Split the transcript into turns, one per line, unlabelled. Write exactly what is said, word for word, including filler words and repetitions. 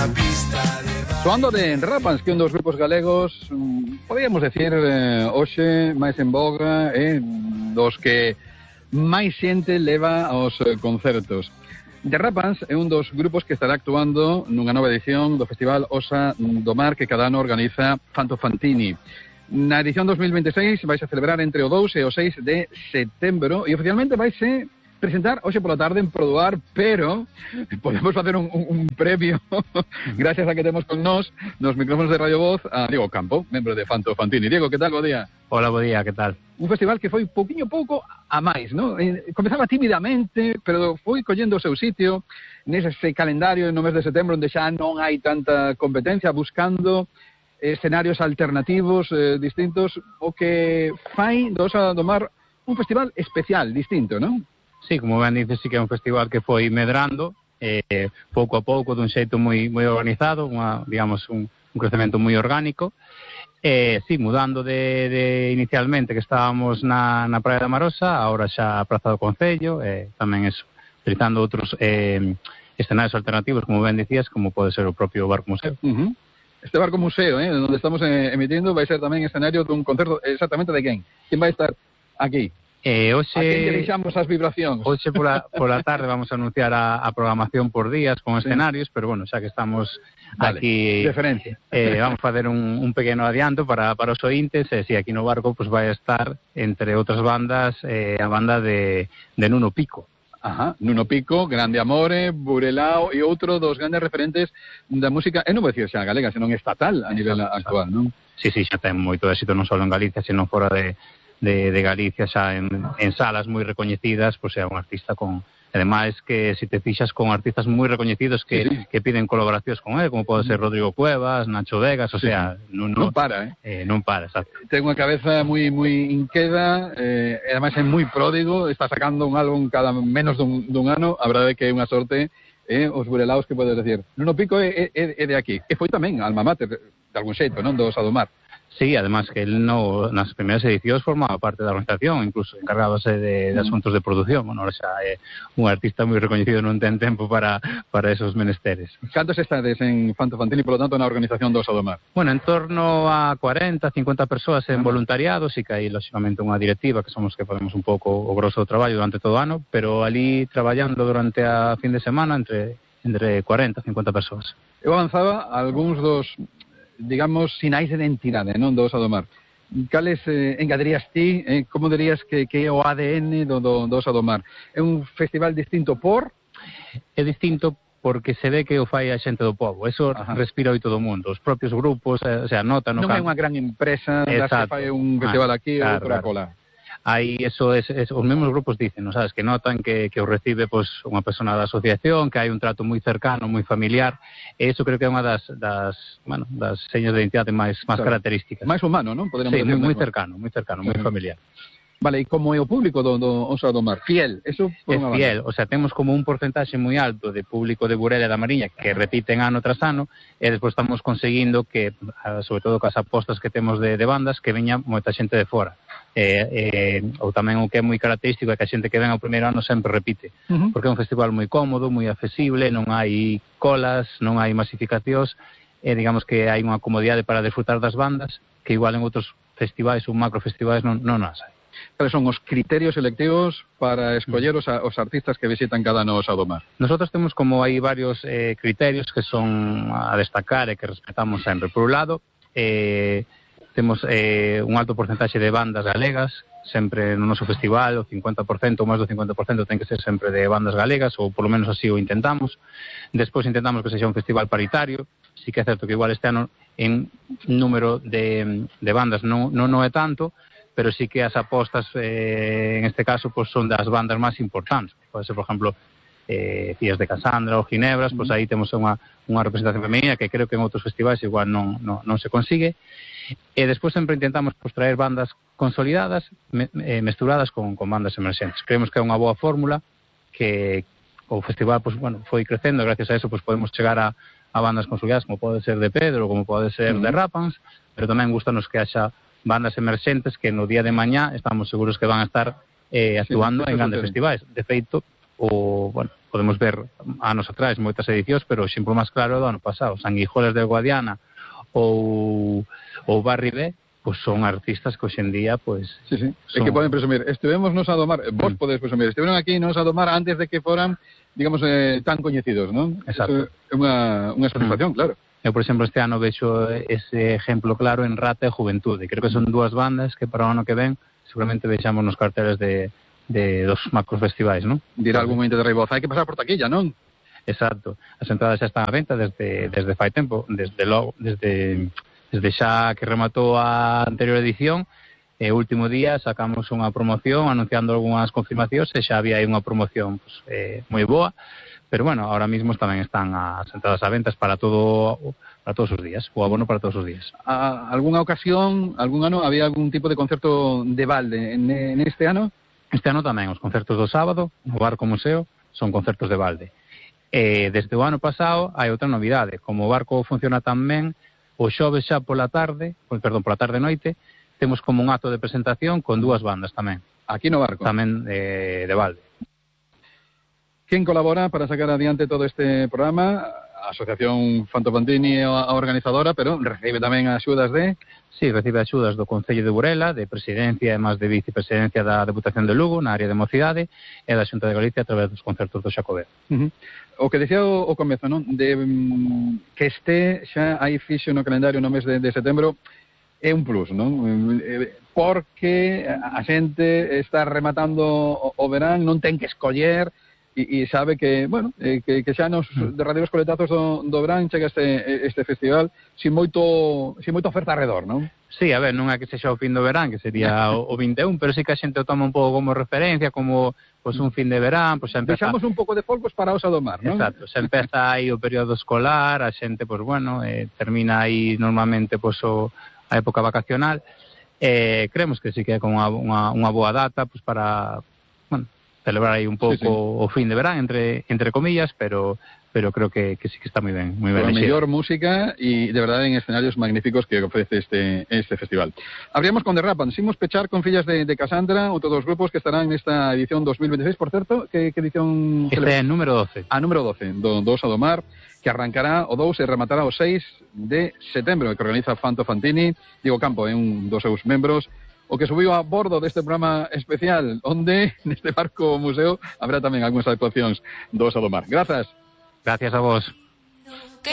Soando de Rapans, que un dos grupos galegos, podríamos decir, eh, hoxe máis en boga, eh, dos que máis xente leva aos eh, concertos. The Rapans é un dos grupos que estará actuando nunha nova edición do Festival Osa do Mar que cada ano organiza Fanto Fantini. Na edición dos mil veintiséis vais a celebrar entre o dous e o seis de setembro e oficialmente vaise presentar hoxe pola tarde en Produar, pero podemos facer un, un, un previo gracias a que temos con nós nos micrófonos de Radio Voz a Diego Campo, membro de Fanto Fantini. Diego, que tal? Bo día.
Hola, bo día, que tal?
Un festival que foi pouquiño pouco a máis, ¿no? Eh, comezaba tímidamente, pero foi collendo o seu sitio nese calendario no mes de setembro onde xa non hai tanta competencia, buscando escenarios alternativos eh, distintos, o que fai do Osa do Mar un festival especial, distinto, ¿no?
Sí, como ben dices, sí que é un festival que foi medrando eh, pouco a pouco, dun xeito moi moi organizado, unha, digamos, un, un crecemento moi orgánico. Eh, sí, mudando de, de inicialmente que estábamos na, na Praia da Marosa, agora xa a Praza do Concello, eh, tamén eso, utilizando outros eh, escenarios alternativos, como ben dicías, como pode ser o propio Barco Museo.
Uh-huh. Este Barco Museo, eh, onde estamos eh, emitindo, vai ser tamén escenario dun concerto exactamente de quen? Quen vai estar aquí?
Eh, hoxe,
a quen deixamos as vibracións?
Hoxe pola, pola tarde vamos a anunciar a, a programación por días con escenarios, sí. Pero bueno, xa que estamos
vale,
aquí
referencia.
Eh, vamos a facer un, un pequeno adianto para, para os ointes, e eh, si aquí no Barco pues vai a estar, entre outras bandas, eh, a banda de, de Nuno Pico.
Ajá, Nuno Pico, Grande Amore, Burelao e outro dos grandes referentes da música, e non vou dicir xa galega, senón estatal a nivel actual, non?
Sí, sí, xa ten moito éxito non só en Galicia, senón fora de De, de Galicia xa en, en salas moi recoñecidas, pois é un artista con, ademais que se te fixas con artistas moi recoñecidos que, sí, sí. que piden colaboracións con ele, como pode ser Rodrigo Cuevas, Nacho Vegas, o sí, sea, sí. non,
non para,
eh?
eh?
eh non para, exacto.
Ten unha cabeza moi moi inqueda, eh, e ademais é moi pródigo, está sacando un álbum cada menos dun, dun ano, a verdade é que é unha sorte, eh, os burelaos que podes decir. Nuno Pico é, é, é de aquí, e foi tamén alma mater, de algún xeito, non, do Osa do Mar.
Sí, además que él no, nas primeiras edicións formaba parte da organización, incluso encargábase de, de asuntos de produción. Bueno, ahora xa é un artista moi recoñecido, non ten tempo para, para esos menesteres.
Cantos estades en Fanto Fantini, por lo tanto, na organización do Osa do Mar?
Bueno, en torno a cuarenta, cincuenta persoas en voluntariados, e que hai, lógicamente, unha directiva, que somos que podemos un pouco o grosso do traballo durante todo o ano, pero ali traballando durante a fin de semana entre, entre cuarenta, cincuenta persoas.
Eu avanzaba algúns dos, digamos, sinais de identidade, non, do Osa do Mar. Cales eh, engaderías ti, eh, como dirías que, que é o A D N do, do, do Osa do Mar? É un festival distinto por?
É distinto porque se ve que o fai a xente do povo. Eso Ajá. respira hoy todo o mundo. Os propios grupos, eh, o sea, nota no
non
campo.
É unha gran empresa das que fai un festival ah, aquí
claro,
ou outra
claro.
cola.
Aí eso es, es, os mesmos grupos dicen, ¿no? Sabes, que notan que, que o recibe pues unha persona da asociación, que hai un trato moi cercano, moi familiar, e eso creo que é unha das, das, bueno, das señas de identidade máis máis claro. características.
Máis humano, non?
Sí, moi, moi cercano, moi cercano, moi uh-huh. familiar.
Vale, e como é o público do, do Osa do Mar? Fiel, eso
é fiel, o sea, temos como un porcentaxe moi alto de público de Burela e da Mariña que repiten ano tras ano, e despois estamos conseguindo que, sobre todo cas apostas que temos de, de bandas, que veña moita xente de fora. Eh, eh, ou tamén o que é moi característico é que a xente que ven ao primeiro ano sempre repite, uh-huh. porque é un festival moi cómodo, moi accesible, non hai colas, non hai masificacións, e digamos que hai unha comodidade para disfrutar das bandas que igual en outros festivais ou macrofestivais non, non as hai.
Cales son os criterios selectivos para escoller os, os artistas que visitan cada ano Osa do Mar?
Nosotros temos como hai varios eh, criterios que son a destacar e que respetamos sempre. Por un lado, eh, temos eh, un alto porcentaxe de bandas galegas, sempre no noso festival, o cincuenta por cento ou máis do cincuenta por cento ten que ser sempre de bandas galegas, ou polo menos así o intentamos. Despois intentamos que sexa un festival paritario. Sí que é certo que igual este ano en número de, de bandas non, non, non é tanto, pero sí que as apostas eh, en este caso pues, son das bandas máis importantes. Pode ser, por exemplo, eh, Cías de Casandra ou Ginebras, pois pues, aí temos unha, unha representación femenina que creo que en outros festivais igual non, non, non se consigue. E despois sempre intentamos pues, traer bandas consolidadas me, eh, mesturadas con, con bandas emerxentes. Creemos que é unha boa fórmula, que o festival pues, bueno, foi crecendo, gracias a eso pues, podemos chegar a, a bandas consolidadas como pode ser de Pedro, como pode ser uh-huh. de Rapans, pero tamén gustanos que haxa bandas emerxentes que no día de mañá estamos seguros que van a estar eh, actuando sí, en grandes festivais. De feito, o, bueno, podemos ver anos atrás moitas edicións, pero o exemplo máis claro do ano pasado, Sanguijuelas de Guadiana ou ou Barri B, pois son artistas que hoxe en día, pois...
Sí, sí,
son...
é que poden presumir. Estivemos nos a domar, vos mm. podes presumir, estiveron aquí nos a domar antes de que foran, digamos, eh, tan coñecidos, non?
Exacto.
É unha, unha satisfacción, mm. claro.
Eu, por exemplo, este ano vexo ese exemplo claro en Rata e Juventude. Creo que son dúas bandas que para o ano que ven seguramente vexamos nos carteles de, de dos macros festivais, non?
Dirá algún momento de Reiboz, hai que pasar por taquilla, non?
Exacto. As entradas xa están a venta desde, desde fai tempo, desde logo, desde, desde xa que rematou a anterior edición. E o último día sacamos unha promoción anunciando algunhas confirmacións e xa había aí unha promoción pues, eh, moi boa. Pero bueno, ahora mismo tamén están as entradas a ventas para todo para todos os días, o abono para todos os días.
A, ¿Alguna ocasión, algún ano, había algún tipo de concerto de balde en, en este ano?
Este ano tamén, os concertos do sábado, no Barco Museo, son concertos de balde. E desde o ano pasado hai outra novidade, como o Barco funciona tan ben, o xoves xa pola tarde, perdón, pola tarde noite, temos como un acto de presentación con dúas bandas tamén.
Aquí no Barco?
Tamén eh, de balde.
Quen colabora para sacar adiante todo este programa? A Asociación Fantofantini é a organizadora, pero recibe tamén axudas de...
Sí, recibe axudas do Concello de Burela, de Presidencia e máis de Vicepresidencia da Deputación de Lugo, na área de mocidade, e da Xunta de Galicia a través dos concertos do Xacobeo.
Uh -huh. O que decía o, o comezo, non? De um, que este xa hai fixo no calendario no mes de, de setembro é un plus, non? Porque a xente está rematando o, o verán, non ten que escoller e, e sabe que, bueno, eh, que, que xa nos derradeiros coletazos do, do verán chega este, este festival sin moito, sin moita oferta alrededor, non?
Sí, a ver, non é que sexa o fin do verán, que sería o, o vinte e un, pero sí que a xente o toma un pouco como referencia, como pues, un fin de verán, pues, empeza...
Deixamos un pouco de folcos para os a domar, non?
Exacto, se empeza aí o período escolar, a xente, pues bueno, eh, termina aí normalmente pues, o, a época vacacional, eh, creemos que sí que é como unha, unha, unha boa data pues, para, bueno, celebrar aí un pouco sí, sí. o fin de verán, entre, entre comillas, pero... pero creo que, que sí que está moi ben, moi ben.
A mellor música e de verdade en escenarios magníficos que ofrece este este festival. Abríamos con The Rapan, simos pechar con Fillas de, de Casandra, outro dos grupos que estarán nesta edición dos mil veintiséis, por certo, que, que edición...
Este é número doce.
A número doce, do dos a do mar, que arrancará o dous e rematará o seis de setembro, que organiza Fanto Fantini. Diego Campo é un dos seus membros, o que subiu a bordo deste programa especial, onde neste barco museo habrá tamén algunhas actuacións dos a do mar. Grazas.
Gracias a vos.